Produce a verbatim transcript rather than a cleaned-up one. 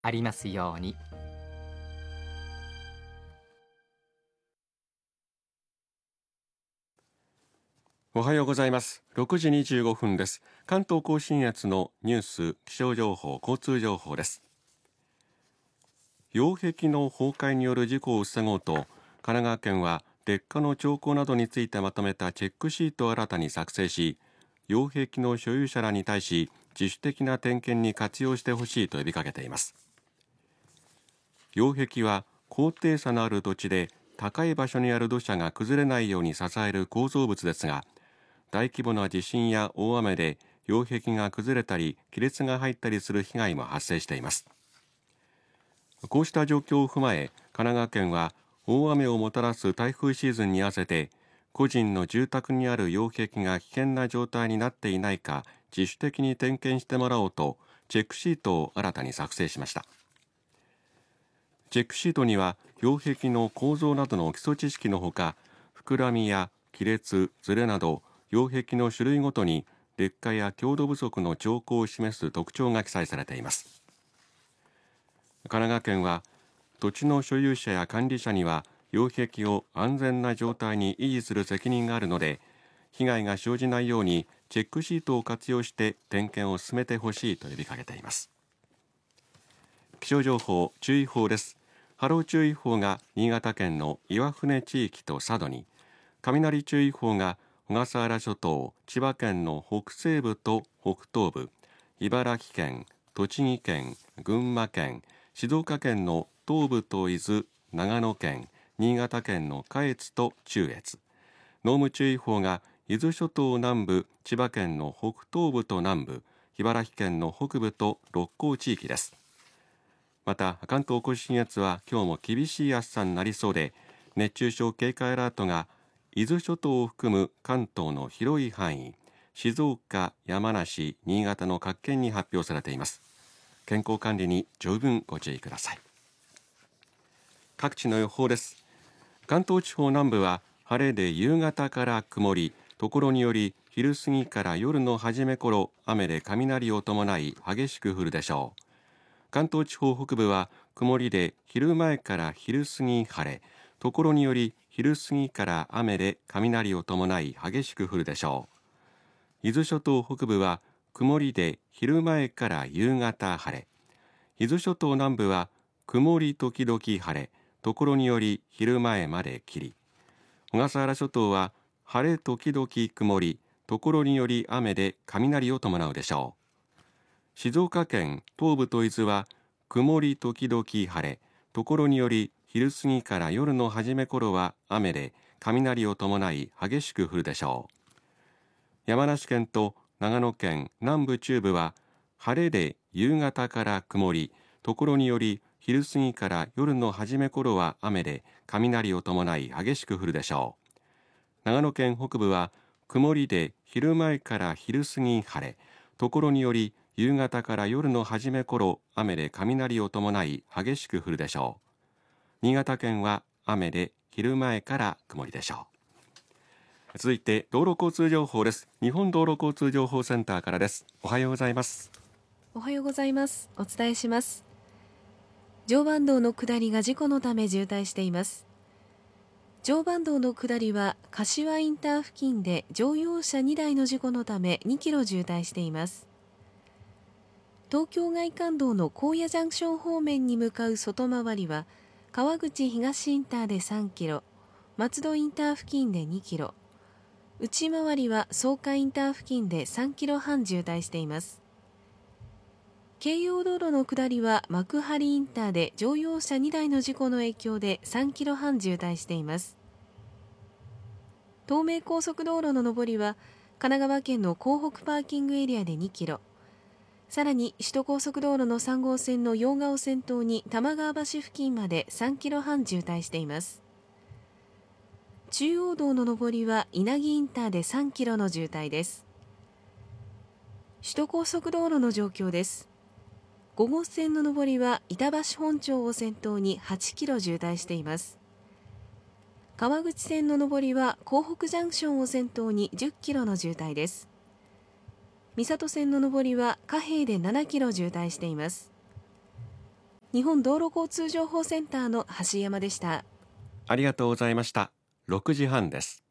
ありますように。 おはようございます。ろくじにじゅうごふんです。関東甲信越のニュース、気象情報、交通情報です。擁壁の崩壊による事故を防ごうと、神奈川県は劣化の兆候などについてまとめたチェックシートを新たに作成し、擁壁の所有者らに対し自主的な点検に活用してほしいと呼びかけています。擁壁は高低差のある土地で高い場所にある土砂が崩れないように支える構造物ですが、大規模な地震や大雨で擁壁が崩れたり亀裂が入ったりする被害も発生しています。こうした状況を踏まえ、神奈川県は大雨をもたらす台風シーズンに合わせて、個人の住宅にある擁壁が危険な状態になっていないか自主的に点検してもらおうとチェックシートを新たに作成しました。チェックシートには擁壁の構造などの基礎知識のほか、膨らみや亀裂、ずれなど擁壁の種類ごとに劣化や強度不足の兆候を示す特徴が記載されています。神奈川県は土地の所有者や管理者には擁壁を安全な状態に維持する責任があるので、被害が生じないようにチェックシートを活用して点検を進めてほしいと呼びかけています。気象情報、注意報です。波浪注意報が新潟県の岩船地域と佐渡に、雷注意報が小笠原諸島、千葉県の北西部と北東部、茨城県、栃木県、群馬県、静岡県の東部と伊豆、長野県、新潟県の下越と中越、濃霧注意報が伊豆諸島南部、千葉県の北東部と南部、茨城県の北部と六甲地域です。また関東甲信越は今日も厳しい暑さになりそうで、熱中症警戒アラートが伊豆諸島を含む関東の広い範囲、静岡、山梨、新潟の各県に発表されています。健康管理に十分ご注意ください。各地の予報です。関東地方南部は晴れで夕方から曇り、ところにより昼過ぎから夜の初め頃雨で雷を伴い激しく降るでしょう。関東地方北部は曇りで昼前から昼過ぎ晴れ、ところにより昼過ぎから雨で雷を伴い激しく降るでしょう。伊豆諸島北部は曇りで昼前から夕方晴れ、伊豆諸島南部は曇り時々晴れ、ところにより昼前まで霧、小笠原諸島は晴れ時々曇り、ところにより雨で雷を伴うでしょう。静岡県東部と伊豆は曇り時々晴れ、ところにより昼過ぎから夜の初め頃は雨で雷を伴い激しく降るでしょう。山梨県と長野県南部中部は晴れで夕方から曇り、ところにより昼過ぎから夜の初め頃は雨で雷を伴い激しく降るでしょう。長野県北部は曇りで昼前から昼過ぎ晴れ、ところにより夕方から夜の初め頃雨で雷を伴い激しく降るでしょう。新潟県は雨で昼前から曇りでしょう。続いて道路交通情報です。日本道路交通情報センターからです。おはようございます。 おはようございます。お伝えします。常磐道の下りが事故のため渋滞しています。常磐道の下りは柏インター付近で乗用車にだいの事故のためにキロ渋滞しています。東京外環道の高野ジャンクション方面に向かう外回りは川口東インターでさんキロ、松戸インター付近でにキロ、内回りは草加インター付近でさんキロはん渋滞しています。京葉道路の下りは幕張インターで乗用車にだいの事故の影響でさんキロはん渋滞しています。東名高速道路の上りは神奈川県の港北パーキングエリアでにキロ、さらに首都高速道路のさん号線の用賀を先頭に玉川橋付近までさんキロはん渋滞しています。中央道の上りは稲城インターでさんキロの渋滞です。首都高速道路の状況です。ご号線の上りは板橋本町を先頭にはちキロ渋滞しています。川口線の上りは港北ジャンクションを先頭にじゅっキロの渋滞です。三郷線の上りは貨幣でななキロ渋滞しています。 日本道路交通情報センターの橋山でした。 ありがとうございました。ろくじはんです。